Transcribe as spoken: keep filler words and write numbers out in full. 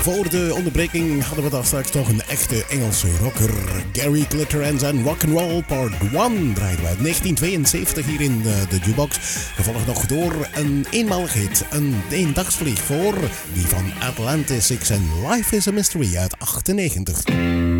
voor de onderbreking hadden we daar straks nog een echte Engelse rocker. Gary Glitter en zijn Rock'n'Roll Part één draaiden we uit negentien tweeënzeventig hier in de, de jukebox. Gevolgd nog door een eenmalig hit, een eendagsvlieg voor die van Atlantis Six en Life is a Mystery uit achtennegentig.